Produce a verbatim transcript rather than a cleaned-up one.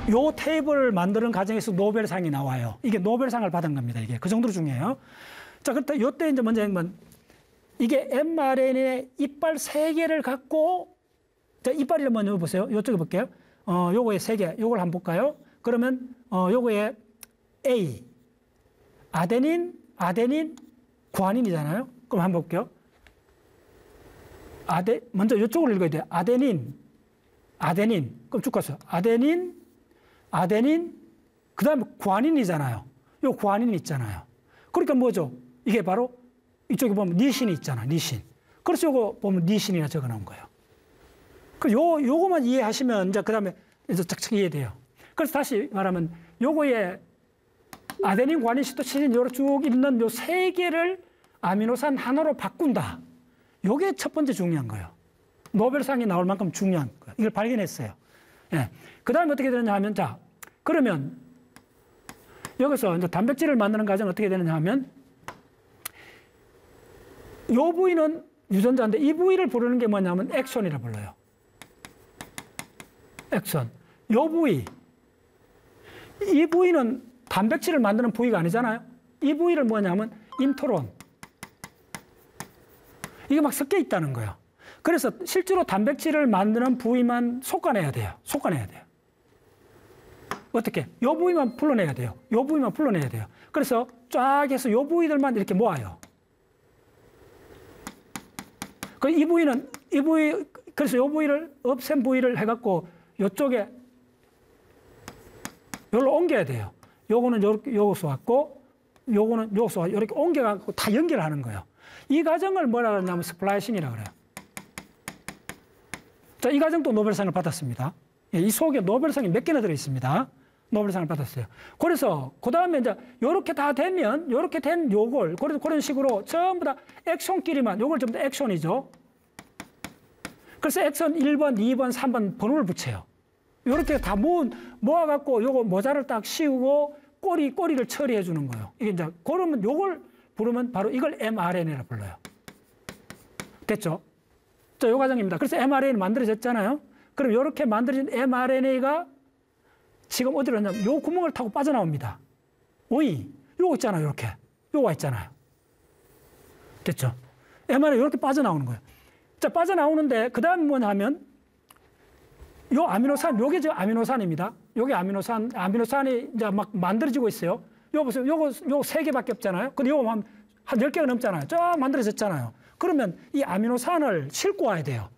요 테이블을 만드는 과정에서 노벨상이 나와요. 이게 노벨상을 받은 겁니다. 이게 그 정도로 중요해요. 자, 그때 요때 이제 먼저 한번 이게 엠알엔에이 이빨 세 개를 갖고, 자, 이빨이를 먼저 보세요. 요쪽에 볼게요. 어, 요거에 세 개. 요걸 한번 볼까요? 그러면 어, 요거에 A, 아데닌, 아데닌, 구아닌이잖아요. 그럼 한번 볼게요. 아데, 먼저 요쪽을 읽어야 돼요. 아데닌, 아데닌. 그럼 쭉 갔어요. 아데닌, 아데닌, 그 다음에 구아닌이잖아요. 요 구아닌 있잖아요. 그러니까 뭐죠? 이게 바로 이쪽에 보면 니신이 있잖아, 니신. 그래서 요거 보면 니신이나 적어 놓은 거예요. 그 요, 요거만 이해하시면 이제 그 다음에 이제 착착 이해돼요. 그래서 다시 말하면 요거에 아데닌, 구아닌, 시토시신 요로 쭉 있는 요 세 개를 아미노산 하나로 바꾼다. 요게 첫 번째 중요한 거예요. 노벨상이 나올 만큼 중요한 거예요. 이걸 발견했어요. 예. 그 다음에 어떻게 되느냐 하면, 자, 그러면 여기서 이제 단백질을 만드는 과정은 어떻게 되느냐 하면, 요 부위는 유전자인데 이 부위를 부르는 게 뭐냐면 액손이라 불러요. 액손. 요 부위. 이 부위는 단백질을 만드는 부위가 아니잖아요. 이 부위를 뭐냐면 인트론. 이게 막 섞여 있다는 거예요. 그래서 실제로 단백질을 만드는 부위만 솎아내야 돼요. 솎아내야 돼요. 어떻게? 요 부위만 풀어내야 돼요. 요 부위만 풀어내야 돼요. 그래서 쫙 해서 요 부위들만 이렇게 모아요. 그 이 부위는, 이 부위, 그래서 요 부위를, 없앤 부위를 해갖고 요쪽에, 요걸로 옮겨야 돼요. 요거는 요렇게, 요것서 왔고, 요거는 요것서 왔고, 이렇게 옮겨갖고 다 연결하는 거예요. 이 과정을 뭐라 그러냐면 스플라이싱이라고 그래요. 자, 이 과정도 노벨상을 받았습니다. 이 속에 노벨상이 몇 개나 들어있습니다. 노벨상을 받았어요. 그래서 그 다음에 이제 요렇게 다 되면, 요렇게 된 요걸, 그래서 그런 식으로 전부 다 액손끼리만, 요걸 전부 다 액손이죠. 그래서 액손 일 번, 이 번, 삼 번 번호를 붙여요. 요렇게 다 모은, 모아갖고 요거 모자를 딱 씌우고 꼬리, 꼬리를 처리해 주는 거예요. 이게 이제, 그러면 요걸 부르면 바로 이걸 엠알엔에이라 불러요. 됐죠? 자, 요 과정입니다. 그래서 엠알엔에이는 만들어졌잖아요. 그럼 요렇게 만들어진 엠알엔에이가 지금 어디로 갔냐면 요 구멍을 타고 빠져나옵니다. 오이, 요거 있잖아요, 요렇게. 요거 있잖아요. 됐죠? 엠알엔에이 요렇게 빠져나오는 거예요. 자, 빠져나오는데, 그 다음에 뭐냐 하면, 요 아미노산, 요게 저 아미노산입니다. 요게 아미노산, 아미노산이 이제 막 만들어지고 있어요. 요거 보세요. 요거, 요거 세 개밖에 없잖아요. 근데 요거 한, 한 열 개가 넘잖아요. 쫙 만들어졌잖아요. 그러면 이 아미노산을 싣고 와야 돼요.